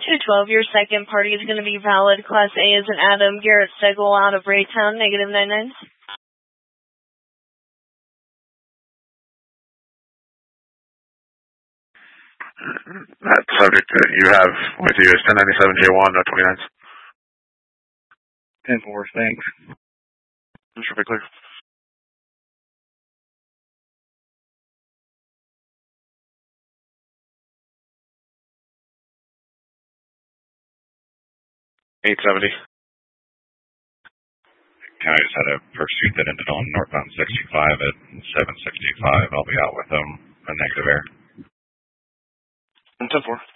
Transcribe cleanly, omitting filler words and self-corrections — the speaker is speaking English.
212, your second party is going to be valid. Class A is an Adam Garrett Stegel out of Raytown, -99. That subject that you have with you is 1097 J1, 29. 10-4, thanks. Should be clear. $870. I just had a pursuit that ended on northbound 65 at 765. I'll be out with them a negative air. 10-4.